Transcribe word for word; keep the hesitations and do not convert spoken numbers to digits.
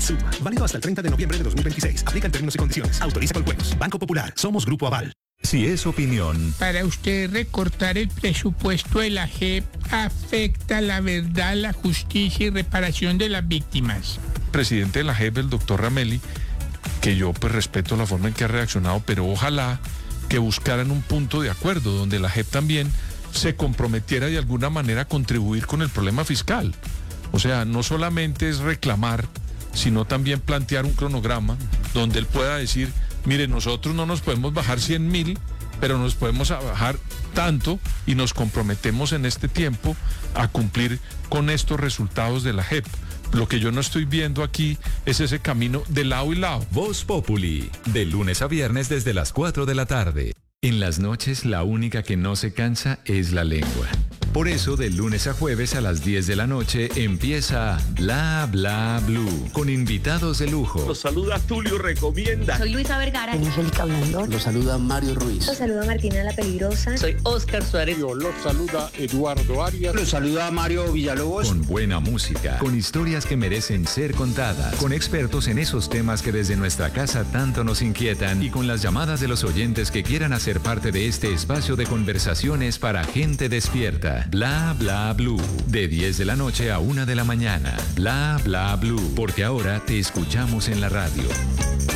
Suma. Válido hasta el treinta de noviembre de dos mil veintiséis. Aplica en términos y condiciones. Autoriza con juegos. Banco Popular. Somos Grupo Aval. Si es opinión. Para usted, recortar el presupuesto de la J E P afecta la verdad, la justicia y reparación de las víctimas. Presidente de la J E P, el doctor Ramelli, que yo pues respeto la forma en que ha reaccionado, pero ojalá que buscaran un punto de acuerdo donde la J E P también se comprometiera de alguna manera a contribuir con el problema fiscal. O sea, no solamente es reclamar, sino también plantear un cronograma donde él pueda decir, mire, nosotros no nos podemos bajar cien mil, pero nos podemos bajar tanto y nos comprometemos en este tiempo a cumplir con estos resultados de la J E P. Lo que yo no estoy viendo aquí es ese camino de lado y lado. Voz Populi, de lunes a viernes desde las cuatro de la tarde. En las noches, la única que no se cansa es la lengua. Por eso, de lunes a jueves a las diez de la noche empieza Bla Bla Blue, con invitados de lujo. Los saluda Tulio Recomienda. Soy Luisa Vergara. Angélica Blandón. Los saluda Mario Ruiz. Los saluda Martina La Peligrosa. Soy Oscar Suárez. Los saluda Eduardo Arias. Los saluda Mario Villalobos. Con buena música, con historias que merecen ser contadas, con expertos en esos temas que desde nuestra casa tanto nos inquietan y con las llamadas de los oyentes que quieran hacer parte de este espacio de conversaciones para gente despierta. Bla Bla Blue, de diez de la noche a una de la mañana. Bla Bla Blue, porque ahora te escuchamos en la radio.